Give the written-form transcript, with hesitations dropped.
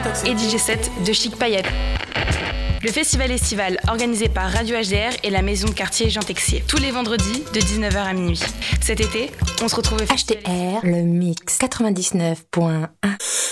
et DJ set de Chic Payette. Le festival estival organisé par Radio HDR et la maison de quartier Jean Texier. Tous les vendredis de 19h à minuit. Cet été, on se retrouve au festival HDR, le mix 99.1.